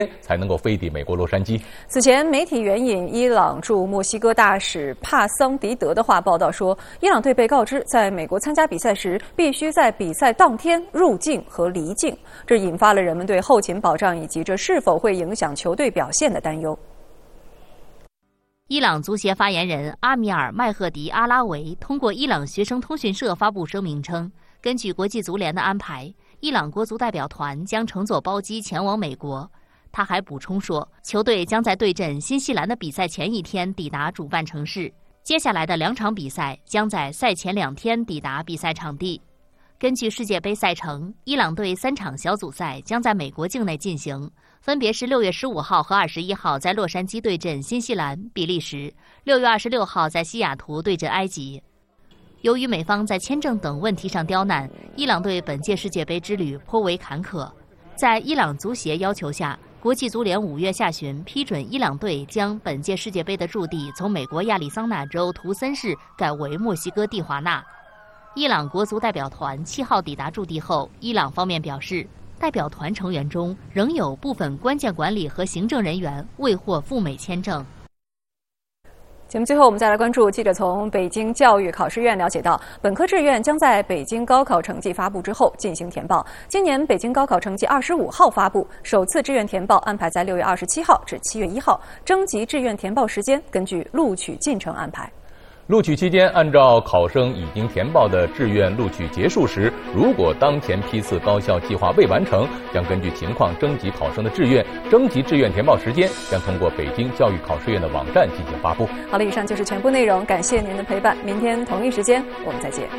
才能够飞抵美国洛杉矶。 此前，媒体援引伊朗驻墨西哥大使帕桑迪德的话报道说，伊朗队被告知在美国参加比赛时必须在比赛当天入境和离境，这引发了人们对后勤保障以及这是否会影响球队表现的担忧。 伊朗足协发言人阿米尔·麦赫迪·阿拉维通过伊朗学生通讯社发布声明称，根据国际足联的安排，伊朗国足代表团将乘坐包机前往美国。他还补充说，球队将在对阵新西兰的比赛前一天抵达主办城市，接下来的2场比赛将在赛前2天抵达比赛场地。根据世界杯赛程，伊朗队3场小组赛将在美国境内进行，分别是6月15号和21号在洛杉矶对阵新西兰、比利时，6月26号在西雅图对阵埃及。由于美方在签证等问题上刁难，伊朗队本届世界杯之旅颇为坎坷。在伊朗足协要求下，国际足联5月下旬批准伊朗队将本届世界杯的驻地从美国亚利桑那州图森市改为墨西哥蒂华纳。伊朗国足代表团7号抵达驻地后，伊朗方面表示，代表团成员中仍有部分关键管理和行政人员未获赴美签证。 节目最后，我们再来关注记者从北京教育考试院了解到，本科志愿将在北京高考成绩发布之后进行填报。今年北京高考成绩25号发布，首次志愿填报安排在6月27号至7月1号，征集志愿填报时间根据录取进程安排。 录取期间，按照考生已经填报的志愿录取结束时，如果当前批次高校计划未完成，将根据情况征集考生的志愿，征集志愿填报时间将通过北京教育考试院的网站进行发布。 好了，以上就是全部内容，感谢您的陪伴，明天同一时间我们再见。